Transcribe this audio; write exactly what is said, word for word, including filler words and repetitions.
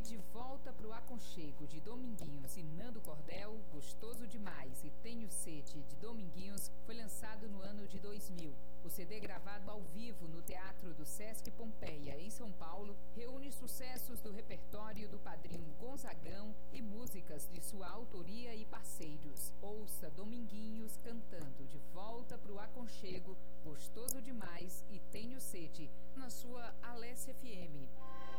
De Volta pro Aconchego, de Dominguinhos e Nando Cordel, Gostoso Demais e Tenho Sede, de Dominguinhos, foi lançado no ano de dois mil. O C D, gravado ao vivo no Teatro do Sesc Pompeia, em São Paulo, reúne sucessos do repertório do padrinho Gonzagão e músicas de sua autoria e parceiros. Ouça Dominguinhos cantando De Volta pro Aconchego, Gostoso Demais e Tenho Sede, na sua Alessia F M.